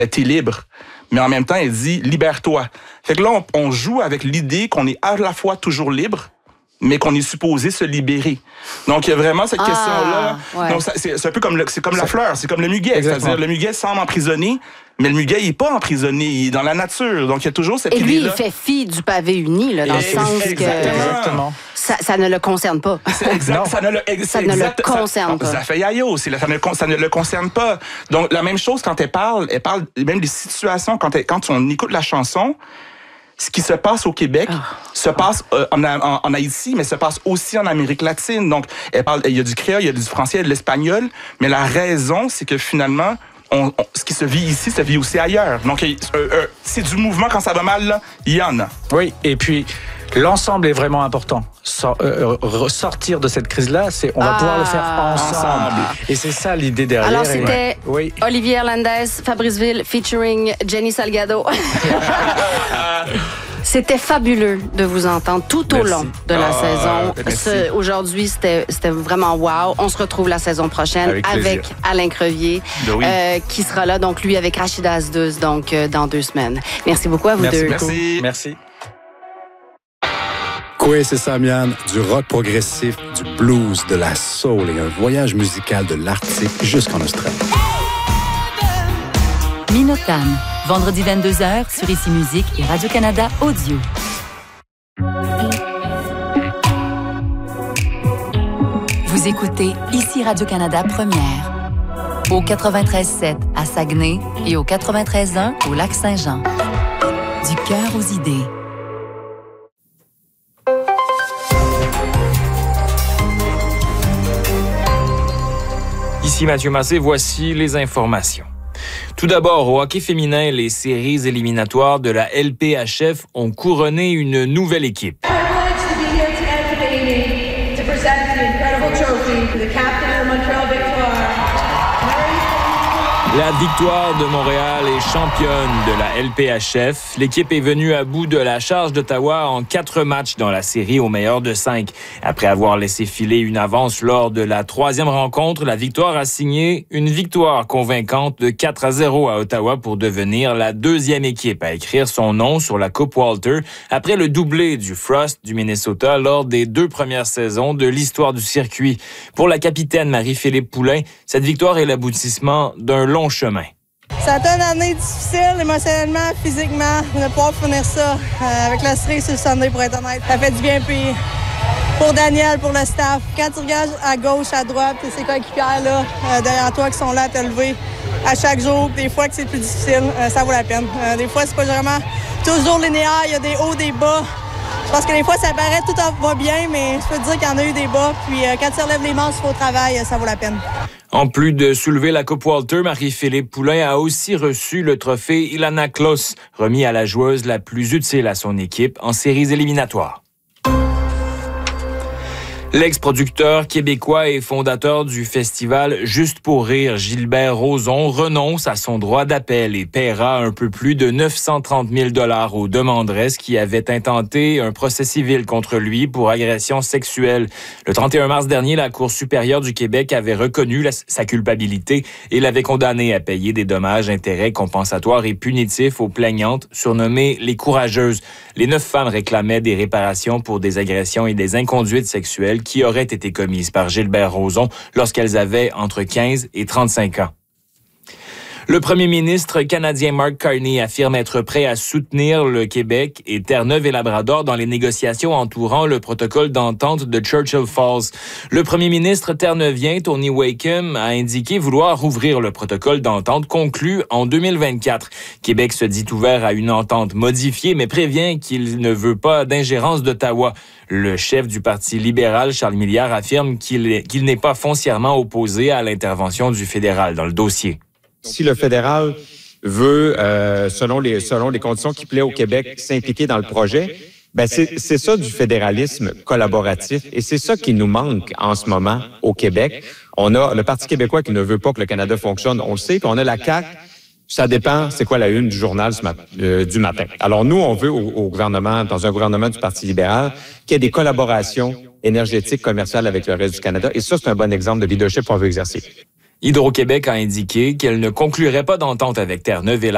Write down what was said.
t'es libre. Mais en même temps, elle dit « libère-toi ». Fait que là, on joue avec l'idée qu'on est à la fois toujours libre, mais qu'on est supposé se libérer. Donc, il y a vraiment cette question-là. Ouais. Donc, c'est un peu comme, comme la fleur, c'est comme le muguet. Exactement. C'est-à-dire, le muguet semble emprisonné, mais le muguet, il n'est pas emprisonné, il est dans la nature. Donc, il y a toujours cette idée-là. Et lui, il fait fi du pavé uni, là, dans le sens que Exactement. ça ne le concerne pas. Exact. Ça ne le concerne pas. Ça fait yayo, ça ne le concerne pas. Donc, la même chose quand elle parle même des situations, quand on écoute la chanson, ce qui se passe au Québec se passe en Haïti, mais se passe aussi en Amérique latine. Donc, il y a du créole, il y a du français, il y a de l'espagnol, mais la raison, c'est que finalement, ce qui se vit ici, se vit aussi ailleurs. Donc, c'est du mouvement quand ça va mal, là, il y en a. Oui, et puis l'ensemble est vraiment important. Sortir de cette crise-là, on va pouvoir le faire ensemble. Et c'est ça l'idée derrière. Alors, c'était Olivier Hernandez, Fabrice Ville, featuring Jenny Salgado. C'était fabuleux de vous entendre tout au long de la saison. Aujourd'hui, c'était vraiment wow. On se retrouve la saison prochaine avec Alain Crevier, qui sera là, donc lui avec Rachida Asdouz, donc dans 2 semaines. Merci beaucoup à vous deux. Merci. Kwes et Samian, du rock progressif, du blues, de la soul et un voyage musical de l'Arctique jusqu'en Australie. Minotan, vendredi 22h sur Ici Musique et Radio-Canada Audio. Vous écoutez Ici Radio-Canada Première, au 93.7 à Saguenay et au 93.1 au Lac-Saint-Jean. Du cœur aux idées. Ici Mathieu Massé, voici les informations. Tout d'abord, au hockey féminin, les séries éliminatoires de la LPHF ont couronné une nouvelle équipe. La Victoire de Montréal est championne de la LPHF. L'équipe est venue à bout de la charge d'Ottawa en 4 matchs dans la série au meilleur de 5. Après avoir laissé filer une avance lors de la 3e rencontre, la Victoire a signé une victoire convaincante de 4-0 à Ottawa pour devenir la 2e équipe à écrire son nom sur la Coupe Walter après le doublé du Frost du Minnesota lors des 2 premières saisons de l'histoire du circuit. Pour la capitaine Marie-Philippe Poulain, cette victoire est l'aboutissement d'un long chemin. Ça a été une année difficile, émotionnellement, physiquement, de pouvoir finir ça avec la série sur le Sunday, pour être honnête. Ça fait du bien, puis pour Daniel, pour le staff. Quand tu regardes à gauche, à droite, puis ces coéquipières là, derrière toi qui sont là à te lever à chaque jour, des fois que c'est plus difficile, ça vaut la peine. Des fois, c'est pas vraiment toujours linéaire, il y a des hauts, des bas. Je pense que des fois, ça paraît tout va bien, mais je peux te dire qu'il y en a eu des bas. Puis quand tu relèves les manches au travail, ça vaut la peine. En plus de soulever la Coupe Walter, Marie-Philippe Poulain a aussi reçu le trophée Ilana Kloss, remis à la joueuse la plus utile à son équipe en séries éliminatoires. L'ex-producteur québécois et fondateur du festival Juste pour rire, Gilbert Rozon, renonce à son droit d'appel et paiera un peu plus de 930 000 $ aux demanderesses qui avaient intenté un procès civil contre lui pour agression sexuelle. Le 31 mars dernier, la Cour supérieure du Québec avait reconnu sa culpabilité et l'avait condamné à payer des dommages, intérêts compensatoires et punitifs aux plaignantes surnommées les courageuses. Les 9 femmes réclamaient des réparations pour des agressions et des inconduites sexuelles qui auraient été commises par Gilbert Rozon lorsqu'elles avaient entre 15 et 35 ans. Le premier ministre canadien Mark Carney affirme être prêt à soutenir le Québec et Terre-Neuve et Labrador dans les négociations entourant le protocole d'entente de Churchill Falls. Le premier ministre terre-neuvien Tony Wakeham a indiqué vouloir rouvrir le protocole d'entente conclu en 2024. Québec se dit ouvert à une entente modifiée, mais prévient qu'il ne veut pas d'ingérence d'Ottawa. Le chef du Parti libéral, Charles Milliard, affirme qu'il n'est pas foncièrement opposé à l'intervention du fédéral dans le dossier. Si le fédéral veut, selon les conditions qui plaît au Québec, s'impliquer dans le projet, ben c'est ça du fédéralisme collaboratif et c'est ça qui nous manque en ce moment au Québec. On a le Parti québécois qui ne veut pas que le Canada fonctionne, on le sait, puis on a la CAQ. Ça dépend, c'est quoi la une du journal du matin. Alors nous, on veut au gouvernement, dans un gouvernement du Parti libéral, qu'il y ait des collaborations énergétiques, commerciales avec le reste du Canada. Et ça, c'est un bon exemple de leadership qu'on veut exercer. Hydro-Québec a indiqué qu'elle ne conclurait pas d'entente avec Terre-Neuve et